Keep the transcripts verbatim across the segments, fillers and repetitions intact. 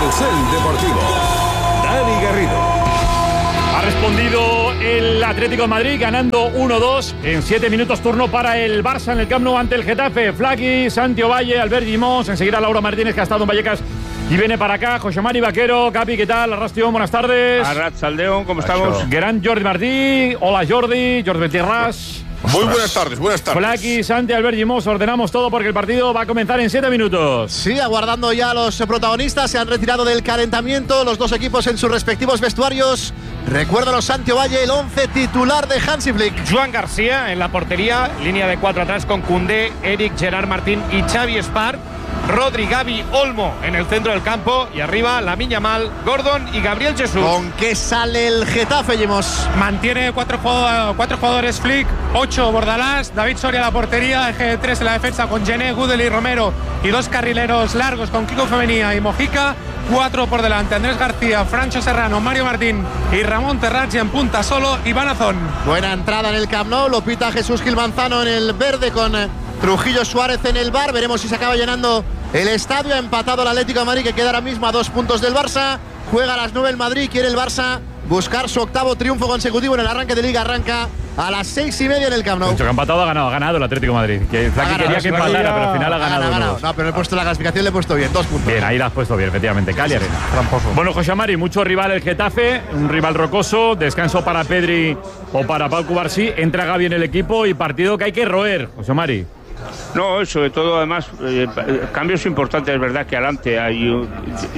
Carrusel Deportivo. Dani Garrido. Ha respondido el Atlético de Madrid ganando uno dos en siete minutos, turno para el Barça en el Camp Nou ante el Getafe. Flaqui, Santi Ovalle, Albert Gimós, enseguida Laura Martínez, que ha estado en Vallecas y viene para acá. José Mari Vaquero, Capi, ¿qué tal? Arrastion, buenas tardes. Arratsaldeon, ¿cómo estamos? Gran Jordi Martí, hola Jordi, Jordi Betierras. Muy buenas tardes, buenas tardes. Flaqui, Santi, Albert Gimós, ordenamos todo porque el partido va a comenzar en siete minutos. Sí, aguardando ya a los protagonistas, se han retirado del calentamiento los dos equipos en sus respectivos vestuarios. Recuérdanos, Santi Ovalle, el once titular de Hansi Flick. Joan García en la portería, línea de cuatro atrás con Koundé, Eric, Gerard Martín y Xavi Espar. Rodri, Gavi, Olmo en el centro del campo y arriba Lamine Yamal, Gordon y Gabriel Jesús. ¿Con qué sale el Getafe, Yemos? Mantiene cuatro, jugadores, cuatro jugadores Flick, ocho Bordalás, David Soria en la portería, eje de tres en la defensa con Gené, Gudel y Romero y dos carrileros largos con Kiko Femenía y Mojica. Cuatro por delante, Andrés García, Francho Serrano, Mario Martín y Ramón Terrats, y en punta solo Iván Azón. Buena entrada en el Camp Nou, lo pita Jesús Gil Manzano en el verde con Trujillo Suárez en el bar. Veremos si se acaba llenando el estadio. Ha empatado el Atlético de Madrid, que queda ahora mismo a dos puntos del Barça. Juega a las nueve el Madrid, quiere el Barça buscar su octavo triunfo consecutivo en el arranque de Liga. Arranca a las seis y media en el Camp Nou. Que ha empatado, ha ganado, ha ganado el Atlético de Madrid. Que Flaqui quería que empatara, pero al final ha ganado. Ha ganado. No, pero he puesto la clasificación, le he puesto bien, dos puntos. Bien, ahí la has puesto bien, efectivamente. Cali Arena. Tramposo. Bueno, José Mari, mucho rival el Getafe, un rival rocoso, descanso para Pedri o para Pau Cubarsí, entra Gavi en el equipo y partido que hay que roer, José Mari. No, sobre todo, además, eh, cambios importantes, es verdad que adelante hay un,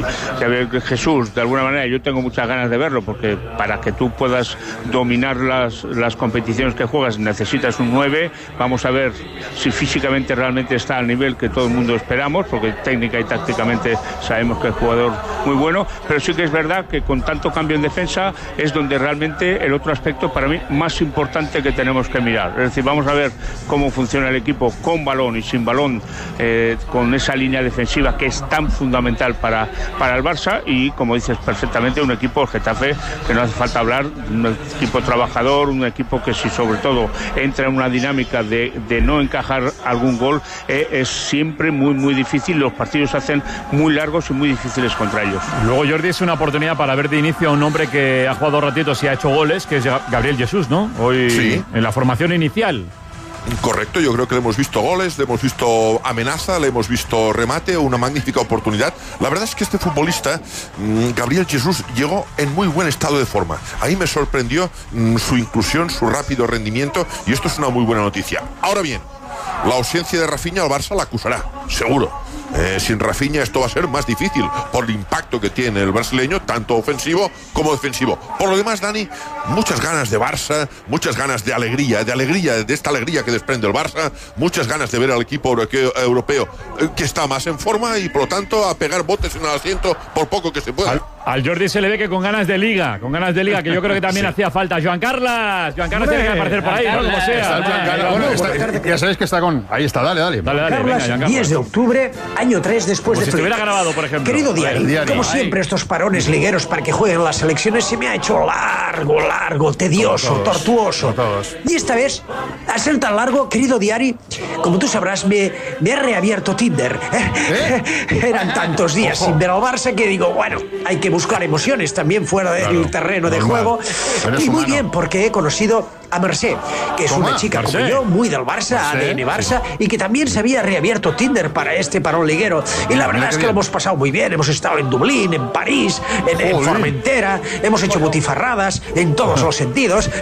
que Jesús, de alguna manera, yo tengo muchas ganas de verlo, porque para que tú puedas dominar las, las competiciones que juegas necesitas un nueve. Vamos a ver si físicamente realmente está al nivel que todo el mundo esperamos, porque técnica y tácticamente sabemos que es jugador muy bueno, pero sí que es verdad que con tanto cambio en defensa es donde realmente el otro aspecto para mí más importante que tenemos que mirar. Es decir, vamos a ver cómo funciona el equipo con balón y sin balón, eh, con esa línea defensiva que es tan fundamental para, para el Barça, y como dices perfectamente, un equipo, el Getafe, que no hace falta hablar, un equipo trabajador, un equipo que si sobre todo entra en una dinámica de, de no encajar algún gol, eh, es siempre muy muy difícil. Los partidos se hacen muy largos y muy difíciles contra ellos. Luego, Jordi, es una oportunidad para ver de inicio a un hombre que ha jugado ratitos y ha hecho goles, que es Gabriel Jesús, ¿no? Hoy sí, en la formación inicial. Correcto, yo creo que le hemos visto goles, le hemos visto amenaza, le hemos visto remate, una magnífica oportunidad. La verdad es que este futbolista, Gabriel Jesús, llegó en muy buen estado de forma. Ahí me sorprendió su inclusión, su rápido rendimiento, y esto es una muy buena noticia. Ahora bien, la ausencia de Rafinha al Barça la acusará, seguro. Eh, sin Rafinha esto va a ser más difícil por el impacto que tiene el brasileño, tanto ofensivo como defensivo. Por lo demás, Dani, muchas ganas de Barça, muchas ganas de alegría, de alegría, de esta alegría que desprende el Barça, muchas ganas de ver al equipo europeo, europeo eh, que está más en forma, y por lo tanto a pegar botes en el asiento por poco que se pueda. Al, al Jordi se le ve que con ganas de liga, con ganas de liga, que yo creo que también sí hacía falta. Joan Carlas, Joan Carlas tiene que aparecer por ahí, ¿no? Como sea. Carlos, bueno, está, ya sabéis que está con... Ahí está, dale, dale. Dale, dale, Carlas, venga, diez de octubre, año tres después como de si estuviera grabado, por ejemplo. Querido diario, diario. como siempre, estos parones ligueros para que jueguen las selecciones se me ha hecho largo, largo, tedioso, todos, tortuoso. Y esta vez, a ser tan largo, querido diario, como tú sabrás, me, me he reabierto Tinder. ¿Eh? Eran tantos días Ojo. sin ver al Barça que digo, bueno, hay que buscar emociones también fuera del claro, terreno de normal. juego. Eres y muy humano. bien, porque he conocido a Mercé, que es Toma, una chica Mercé. como yo, muy del Barça, A D N Barça, y que también se había reabierto Tinder para este parón liguero. Y la verdad es que lo hemos pasado muy bien. Hemos estado en Dublín, en París, en, en Formentera, hemos hecho butifarradas en todos los sentidos.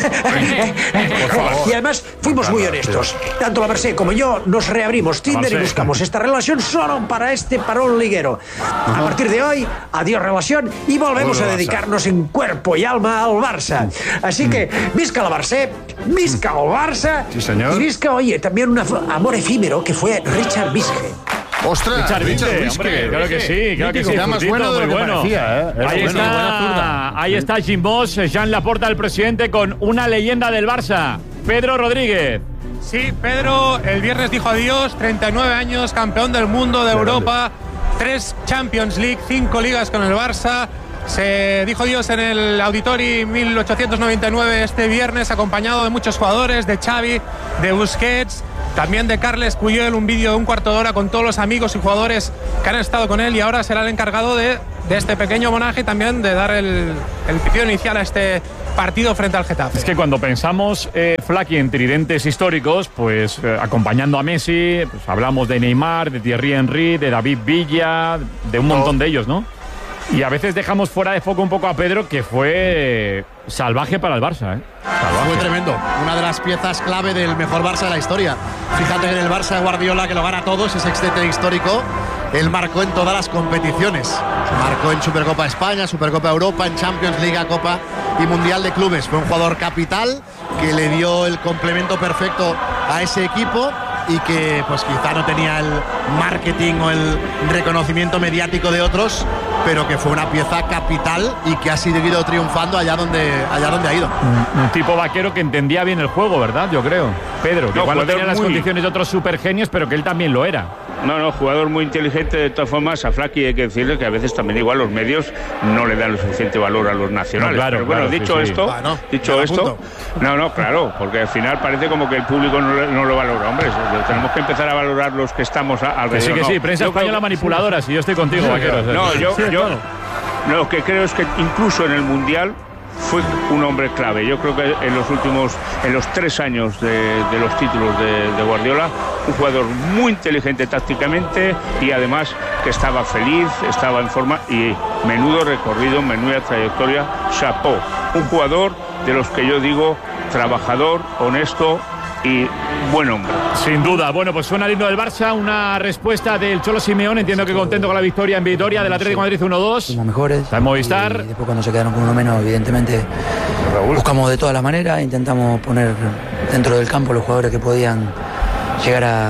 Y además fuimos muy honestos. Tanto la Mercé como yo nos reabrimos Tinder y buscamos esta relación solo para este parón liguero. A partir de hoy, adiós relación, y volvemos a dedicarnos en cuerpo y alma al Barça. Así que, visca la Barça, visca el Barça, sí, señor. Y visca, oye, también un amor efímero que fue Richard Bisque. ¡Ostras! Richard Bisque, hombre, claro que sí, claro que sí. Era más bueno de lo que bueno. parecía, ¿eh? Era Ahí bueno, está, buena zurda. ahí está Jim Bosch, Jean Laporta, el presidente, con una leyenda del Barça, Pedro Rodríguez. Sí, Pedro el viernes dijo adiós, treinta y nueve años, campeón del mundo, de Europa, tres Champions League, cinco ligas con el Barça. Se dijo adiós en el Auditori mil ochocientos noventa y nueve este viernes, acompañado de muchos jugadores, de Xavi, de Busquets, también de Carles Puyol, un vídeo de un cuarto de hora con todos los amigos y jugadores que han estado con él, y ahora será el encargado de de este pequeño homenaje y también de dar el, el pitido inicial a este partido frente al Getafe. Es que cuando pensamos, eh, Flaky, en tridentes históricos, pues eh, acompañando a Messi, pues hablamos de Neymar, de Thierry Henry, de David Villa, de un montón de ellos, ¿no? Y a veces dejamos fuera de foco un poco a Pedro, que fue eh, salvaje para el Barça, ¿eh? Salvaje. Fue tremendo. Una de las piezas clave del mejor Barça de la historia. Fíjate en el Barça de Guardiola, que lo gana todo, ese sextete histórico. Él marcó en todas las competiciones. Marcó en Supercopa España, Supercopa Europa, en Champions, Liga, Copa y Mundial de Clubes. Fue un jugador capital que le dio el complemento perfecto a ese equipo y que pues quizá no tenía el marketing o el reconocimiento mediático de otros, pero que fue una pieza capital y que ha seguido triunfando allá donde, allá donde ha ido. Un, un tipo vaquero que entendía bien el juego, ¿verdad? Yo creo. Pedro, que no, igual no tenía las muy... condiciones de otros supergenios, pero que él también lo era. No, no, jugador muy inteligente. De todas formas, a Flaky hay que decirle que a veces también igual los medios no le dan lo suficiente valor a los nacionales. No, claro, pero bueno, claro, dicho sí, esto, sí. Ah, no, dicho esto, no, no, claro, porque al final parece como que el público no, no lo valora. Hombre, tenemos que empezar a valorar los que estamos a, alrededor. Que sí, que sí, no. prensa Yo española creo... manipuladora, si yo estoy contigo, vaquero. No, yo, yo no, lo que creo es que incluso en el Mundial fue un hombre clave. Yo creo que en los últimos, en los tres años de, de los títulos de, de Guardiola, un jugador muy inteligente tácticamente y además que estaba feliz, estaba en forma y menudo recorrido, menuda trayectoria, chapó. Un jugador de los que yo digo trabajador, honesto y buen hombre. Sin duda. Bueno, pues suena el himno del Barça, una respuesta del Cholo Simeone. Entiendo que contento con la victoria en Vitoria del Atlético de Madrid uno dos. Fuimos mejores. Está en Movistar. Y después cuando se quedaron con uno menos, evidentemente buscamos de todas las maneras, intentamos poner dentro del campo los jugadores que podían llegar a,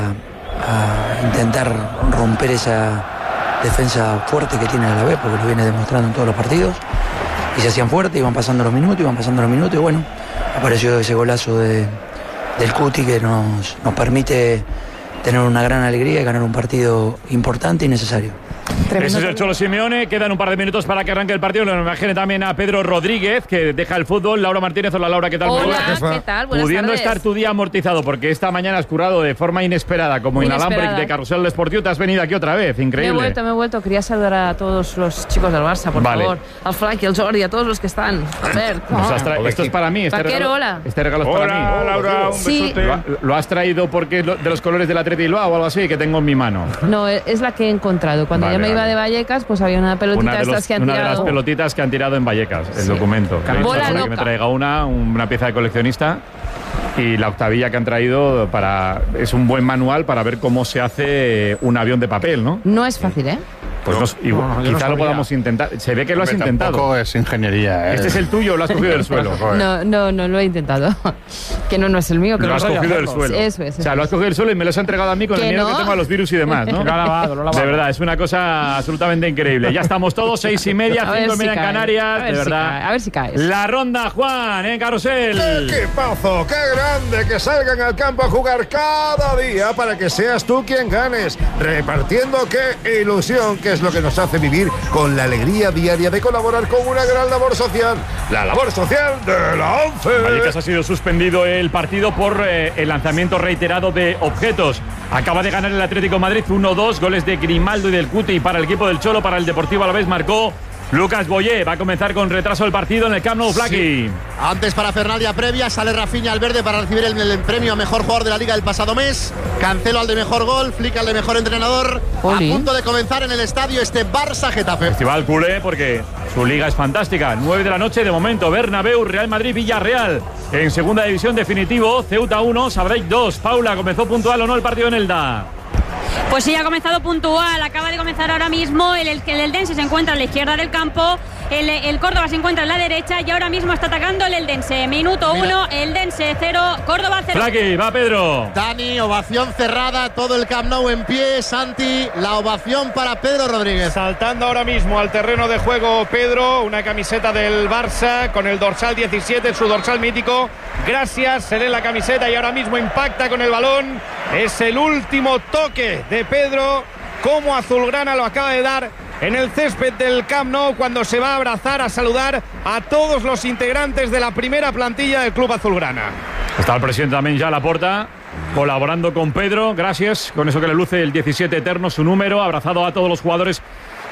a intentar romper esa defensa fuerte que tiene la vez, porque lo viene demostrando en todos los partidos. Y se hacían fuertes, iban pasando los minutos, iban pasando los minutos y bueno, apareció ese golazo de del Cuti que nos, nos permite tener una gran alegría y ganar un partido importante y necesario. Ese es el Cholo Simeone. Quedan un par de minutos para que arranque el partido. Lo imagine también a Pedro Rodríguez, que deja el fútbol. Laura Martínez. Hola, Laura, ¿qué tal? Hola, ¿qué tal? Buenas Pudiendo tardes. estar tu día amortizado, porque esta mañana has currado de forma inesperada, como Inesperada. inalámbrico de Carrusel Deportivo. Te has venido aquí otra vez. Increíble. Me he vuelto, me he vuelto. Quería saludar a todos los chicos del Barça, por Vale. favor. Al Flaky, al Jordi, a todos los que están. A ver, Nos has tra- Esto es para mí. Este Vaquero, regalo, hola. Este regalo es para mí. Hola, Laura, un Sí. besote. ¿Lo, ha- lo has traído porque es lo- de los colores del Atleti Bilbao o algo así que tengo en mi mano? No, es la que he encontrado. Cuando Vale, ya me iba vale. de Vallecas, pues había una pelotita Una de, estas los- que han una de las tirado. pelotitas que han tirado en Vallecas, el Sí. documento. Le he dicho a Bola Sara que loca. me traiga una, una pieza de coleccionista. Y la octavilla que han traído para es un buen manual para ver cómo se hace un avión de papel, ¿no? No es fácil, ¿eh? Pues no, y- No, yo no quizá lo sabía. podamos intentar. Se ve que lo has Hombre, intentado. Tampoco es ingeniería, ¿eh? ¿Este es el tuyo o lo has cogido del suelo? No, no, no lo he intentado. Que no, no es el mío. Que Lo has voy a cogido del hacerlo. suelo. Eso es. O sea, lo has cogido del suelo y me lo has entregado a mí con el ¿Que miedo no? que tengo a los virus y demás, ¿no? Lo ha lavado, lo ha lavado. De verdad, es una cosa absolutamente increíble. Ya estamos todos, seis y media, A ver cinco y si media en cae. Canarias. A ver De si verdad. cae, a ver si caes. La ronda, Juan, en Carrusel. ¡Qué equipazo! ¡Qué grande! Que salgan al campo a jugar cada día para que seas tú quien ganes. Repartiendo qué ilusión, que es lo que nos hace vivir con la alegría diaria de colaborar con una gran labor social. La labor social de la ONCE. Vallecas ha sido suspendido el partido por eh, el lanzamiento reiterado de objetos. Acaba de ganar el Atlético de Madrid uno dos, goles de Grimaldo y del Cuti para el equipo del Cholo. Para el Deportivo Alavés marcó Lucas Boyé. Va a comenzar con retraso el partido en el Camp Nou, Flaky. Sí. Antes para Fernalia previa, sale Rafinha al verde para recibir el, el premio a mejor jugador de la Liga del pasado mes. Cancelo al de mejor gol, Flick al de mejor entrenador. Oli. A punto de comenzar en el estadio este Barça-Getafe. Festival culé porque su liga es fantástica. nueve de la noche de momento. Bernabéu, Real Madrid, Villarreal. En segunda división definitivo, Ceuta uno, Sabadell dos. Paula, ¿comenzó puntual o no el partido en Elda? Pues sí, ha comenzado puntual, acaba de comenzar ahora mismo, el, el, el Eldense se encuentra a la izquierda del campo, el, el Córdoba se encuentra en la derecha y ahora mismo está atacando el Eldense. Minuto uno, Eldense cero, Córdoba cero. Flaky, va Pedro. Dani, ovación cerrada, todo el Camp Nou en pie. Santi, la ovación para Pedro Rodríguez. Saltando ahora mismo al terreno de juego Pedro, una camiseta del Barça con el dorsal diecisiete, su dorsal mítico. Gracias, se lee la camiseta y ahora mismo impacta con el balón. Es el último toque de Pedro, como Azulgrana lo acaba de dar en el césped del Camp Nou cuando se va a abrazar, a saludar a todos los integrantes de la primera plantilla del Club Azulgrana. Está el presidente también ya a la puerta, colaborando con Pedro. Gracias, con eso que le luce el diecisiete eterno, su número, abrazado a todos los jugadores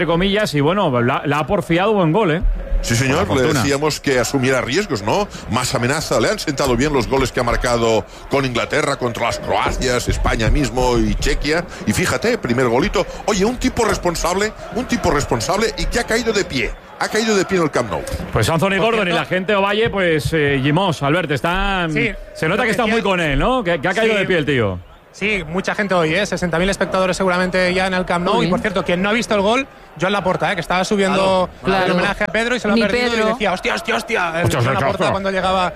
entre comillas, y bueno, la, la ha porfiado buen gol, ¿eh? Sí, señor, le decíamos que asumiera riesgos, ¿no? Más amenaza. Le han sentado bien los goles que ha marcado con Inglaterra, contra las Croacias, España mismo y Chequia. Y fíjate, primer golito. Oye, un tipo responsable, un tipo responsable y que ha caído de pie. Ha caído de pie en el Camp Nou. Pues Anthony Gordon y la gente Ovalle, pues eh, Gimos, Albert, están... Sí, se nota que está muy con él, ¿no? Que, que ha caído Sí. de pie el tío. Sí, mucha gente hoy, ¿eh? sesenta mil espectadores seguramente ya en el Camp Nou. Uy. Y por cierto, quien no ha visto el gol, Joan Laporta, ¿eh? que estaba subiendo Claro. el homenaje a Pedro y se lo Ni ha perdido Pedro. y decía, hostia, hostia, hostia. El Hostia, Joan hostia, Laporta hostia. cuando llegaba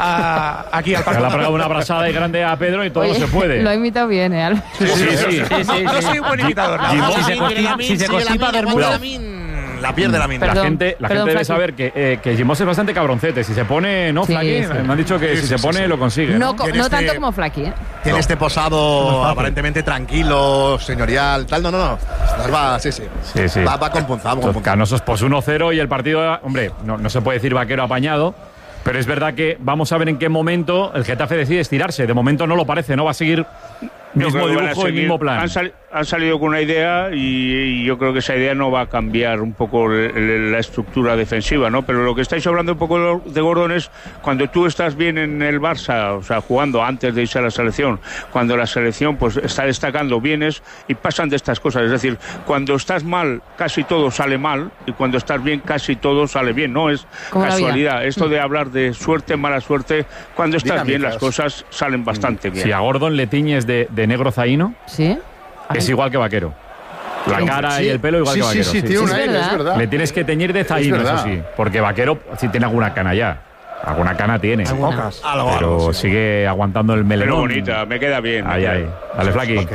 a- aquí al Le parque. ha pegado una abrazada y grande a Pedro y todo Oye, se puede. Lo ha imitado bien, ¿eh? Albert? Sí, sí, sí. No soy un buen imitador. la Gimos- verdad. Si se constipa, si se constipa Bermúdez. La pierde la mina. La Perdón, gente, la perdón, gente debe Flaky. saber que, eh, que Gimos es bastante cabroncete. Si se pone, ¿no, Sí, Flaky? sí. Me han dicho que si se pone lo consigue. No, co- Tiene no este- tanto como Flaky, ¿eh? Tiene este posado aparentemente tranquilo, señorial, tal. No, no, no. Va, sí, sí. Sí, sí. Va, va con punza, va con Los punza. Canosos, pues uno cero y el partido, hombre, no, no se puede decir vaquero apañado, pero es verdad que vamos a ver en qué momento el Getafe decide estirarse. De momento no lo parece, no va a seguir Yo mismo creo que van a dibujo y seguir. mismo plan. Han, sal- han salido con una idea y, y yo creo que esa idea no va a cambiar un poco el- el- la estructura defensiva, ¿no? Pero lo que estáis hablando un poco de Gordon es cuando tú estás bien en el Barça, o sea, jugando antes de irse a la selección, cuando la selección pues está destacando bienes y pasan de estas cosas. Es decir, cuando estás mal, casi todo sale mal y cuando estás bien, casi todo sale bien. No es Como la vida. casualidad. Esto de hablar de suerte, mala suerte, cuando estás bien las Dinámicas. cosas salen bastante bien. Si a Gordon le tiñes de, de negro zaino, Sí. es igual que vaquero. La cara Sí. y el pelo igual sí, que sí, vaquero. sí, tiene un Es aire, verdad. es verdad. Le tienes que teñir de zaino, verdad. eso sí. Porque vaquero sí tiene alguna cana ya. Alguna cana tiene. Pocas. Algo, Pero algo, sí. sigue aguantando el Pero melón. bonita, me queda bien. Ahí, ahí. Dale, Flaky.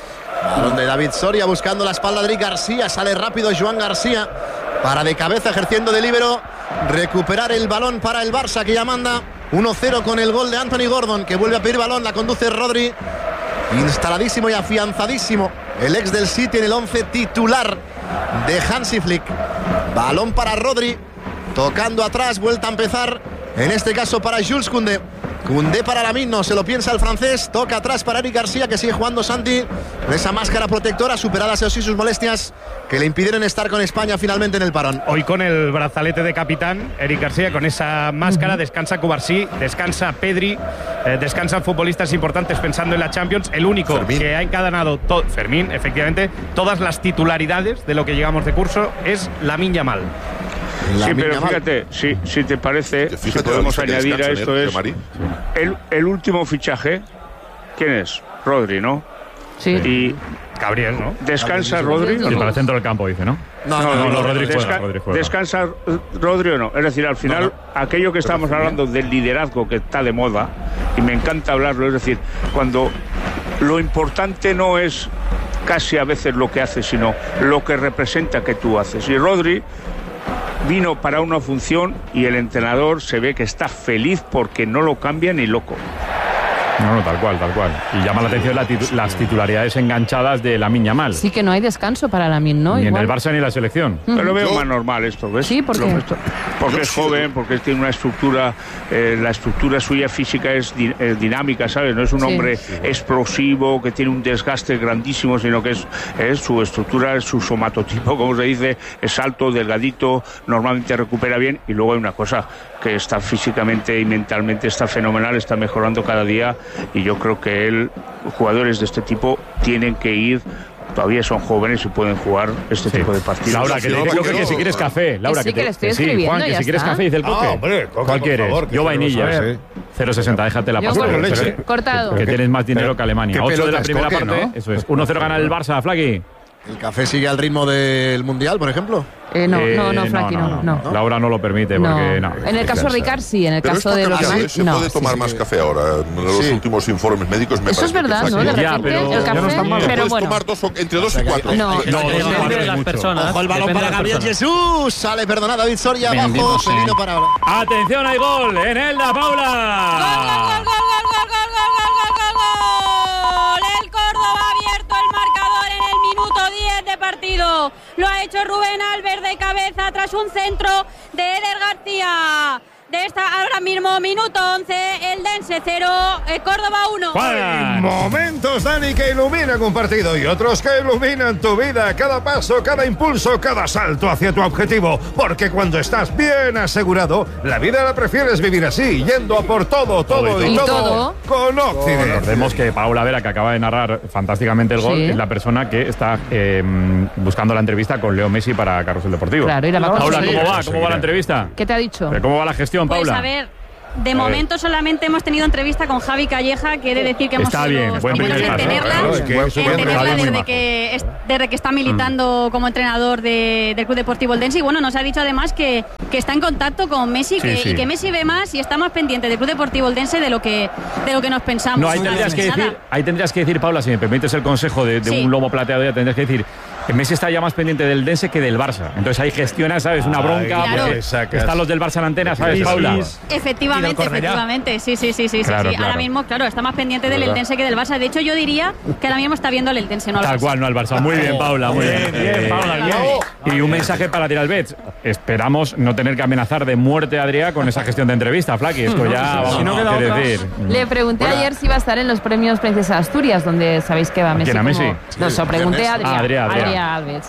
Balón de David Soria buscando la espalda de Eric García. Sale rápido Joan García. Para de cabeza ejerciendo de líbero. Recuperar el balón para el Barça que ya manda. uno cero con el gol de Anthony Gordon que vuelve a pedir balón. La conduce Rodri. Instaladísimo y afianzadísimo. El ex del City en el once titular de Hansi Flick. Balón para Rodri. Tocando atrás. Vuelta a empezar. En este caso para Jules Koundé. Koundé para Lamine, no se lo piensa el francés. Toca atrás para Eric García, que sigue jugando Santi. De esa máscara protectora, superadas así sus molestias que le impidieron estar con España finalmente en el parón. Hoy con el brazalete de capitán, Eric García, con esa máscara, descansa Cubarsí, descansa Pedri, eh, descansan futbolistas importantes pensando en la Champions. El único Fermín. que ha encadenado, to- Fermín, efectivamente, todas las titularidades de lo que llegamos de curso es Lamine Yamal. Sí, pero fíjate, si, si te parece, Que si fíjate la podemos lista que añadir a descansan, esto ¿eh, es Mari? el, el último fichaje. ¿Quién es? Rodri, ¿no? Sí. Y Gabriel, ¿no? ¿descansa Rodri o Sí, no? para el centro del campo, dice, ¿no? No, No, no, no, Rodri juega, desca- Rodri juega. ¿Descansa Rodri o no? Es decir, al final, aquello que estábamos hablando del liderazgo que está de moda, y me encanta hablarlo, es decir, cuando lo importante no es casi a veces lo que haces, sino lo que representa que tú haces. Y Rodri vino para una función y el entrenador se ve que está feliz porque no lo cambia ni loco. No, no, tal cual, tal cual. Y llama la atención la titu- las titularidades enganchadas de Lamine Yamal. Sí que no hay descanso para Lamine, ¿no? Ni en Igual. el Barça ni en la selección. Pero lo veo Yo- más normal esto, ¿ves? Sí, ¿por Lo qué? que está- Porque Yo es sí. joven, porque tiene una estructura, eh, la estructura suya física es di- eh, dinámica, ¿sabes? No es un Sí. hombre explosivo, que tiene un desgaste grandísimo, sino que es, es su estructura, es su somatotipo, como se dice, es alto, delgadito, normalmente recupera bien, y luego hay una cosa, que está físicamente y mentalmente está fenomenal, está mejorando cada día, y yo creo que él, jugadores de este tipo, tienen que ir. Todavía son jóvenes y pueden jugar este Sí. tipo de partidos. Laura, que te dice Coque que si quieres café. Laura, sí, que, te- que le estoy que sí, escribiendo, Juan, que ya si quieres está. café, dice el Coque. Ah, hombre, Coque, ¿Cuál por quieres? favor, que Yo se lo vainilla. sabe. cero sesenta, déjate la Yo pasta. con Que- leche. Cortado. Que tienes más dinero Pero, que Alemania. ¿qué ocho de la pelotas primera Coque, parte. no? Eso es. uno cero gana el Barça, Flaky. ¿El café sigue al ritmo del Mundial, por ejemplo? Eh, no, Eh, no, no, Flaky, no. no. Laura no lo permite No. porque no. En el caso de Ricard, sí. En el Pero caso esto de ha los cambiado, demás, ¿eh? Se no. puede tomar Sí, sí. más café ahora. En los Sí. últimos informes médicos me Eso parece es verdad, que ¿no? De está Ya, repente, pero el ya no café, está mal. pero Puedes bueno. tomar dos o- entre dos y cuatro. No, No, Depende no, de las mucho. personas. Ojo el balón Depende para de las Gabriel personas. Jesús. Sale, perdona, David Soria Bendito abajo. sea. Felino para ahora. Atención, hay gol en Elda, Paula. ¡Gol, gol, gol, gol, gol, gol, gol, gol, gol, gol! El Córdoba ha abierto el marcador en el minuto diez de partido. Lo ha hecho Rubén Albert de cabeza tras un centro de Eder García. de esta ahora mismo, minuto once, el Dense cero, eh, Córdoba uno. Hay momentos, Dani, que iluminan un partido y otros que iluminan tu vida. Cada paso, cada impulso, cada salto hacia tu objetivo. Porque cuando estás bien asegurado, la vida la prefieres vivir así, yendo a por todo, todo, todo y, y todo, todo con Occident. Recordemos que Paula Vera, que acaba de narrar fantásticamente el gol, sí. es la persona que está eh, buscando la entrevista con Leo Messi para Carrusel Deportivo. Claro, y la Paula, ¿cómo va? ¿Cómo va la entrevista? ¿Qué te ha dicho? ¿Cómo va la gestión, Paula? Pues a ver, de a momento ver. solamente hemos tenido entrevista con Javi Calleja, que he de decir que hemos está bien, buen en tenerla, claro, en tenerla desde, que, desde que está militando mm. como entrenador de, del Club Deportivo Eldense. Y bueno, nos ha dicho además que, que está en contacto con Messi, sí, que, sí. y que Messi ve más y está más pendiente del Club Deportivo Eldense de lo que, de lo que nos pensamos. No, ahí tendrías, que decir, ahí tendrías que decir, Paula, si me permites el consejo de, de sí. un lomo plateado, ya tendrías que decir que Messi está ya más pendiente del Dense que del Barça. Entonces ahí gestiona, ¿sabes? Una bronca. Claro. Están los del Barça en antena, ¿sabes, sí, Paula? Efectivamente, efectivamente. Sí, sí, sí, sí. Claro, sí. Claro. Ahora mismo, claro, está más pendiente del Eldense que del Barça. De hecho, yo diría que ahora mismo está viendo al Eldense, no al Barça. Tal cual, no al Barça. Muy bien, Paula, muy bien. Bien, bien, Paula, bien. Y un mensaje para tirar al Bets. Esperamos no tener que amenazar de muerte a Adrià con esa gestión de entrevista, Flaki. Esto ya, vamos, si no queda otra. Decir. Le pregunté Hola. ayer si iba a estar en los premios Princesa Asturias, donde sabéis que va Messi. ¿Quién a Messi? Como... No, se lo pregunté a Adrià. Ah, Adrià, Adrià. Adrià Alves.